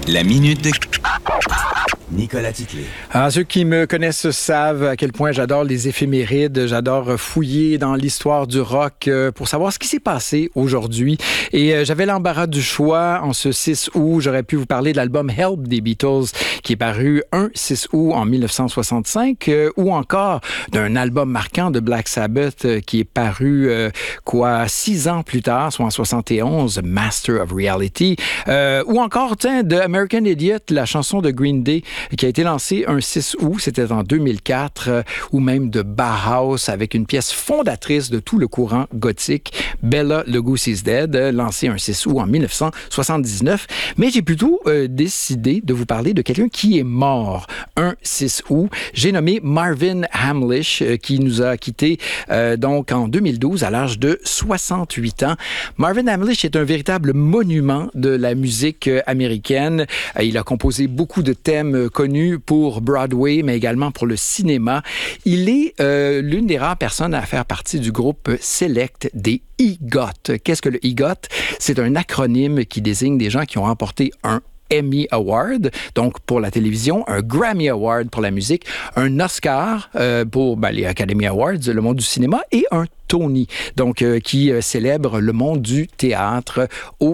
La minute de Nicolas Titley. Alors, ceux qui me connaissent savent à quel point j'adore les éphémérides, j'adore fouiller dans l'histoire du rock pour savoir ce qui s'est passé aujourd'hui. Et j'avais l'embarras du choix en ce 6 août. J'aurais pu vous parler de l'album Help des Beatles qui est paru un 6 août en 1965 ou encore d'un album marquant de Black Sabbath qui est paru 6 ans plus tard, soit en 71, Master of Reality. Ou encore, de American Idiot, la chanson de Green Day qui a été lancée un 6 août, c'était en 2004, ou même de Bauhaus avec une pièce fondatrice de tout le courant gothique, Bella Lugosi's Dead, lancée un 6 août en 1979. Mais j'ai plutôt décidé de vous parler de quelqu'un qui est mort un 6 août. J'ai nommé Marvin Hamlisch, qui nous a quittés donc en 2012 à l'âge de 68 ans. Marvin Hamlisch est un véritable monument de la musique américaine. Il a composé beaucoup de thèmes connus pour Broadway, mais également pour le cinéma. Il est l'une des rares personnes à faire partie du groupe Select des EGOT. Qu'est-ce que le EGOT? C'est un acronyme qui désigne des gens qui ont remporté un Emmy Award, donc pour la télévision, un Grammy Award pour la musique, un Oscar pour les Academy Awards, le monde du cinéma, et un Tony, donc qui célèbre le monde du théâtre aux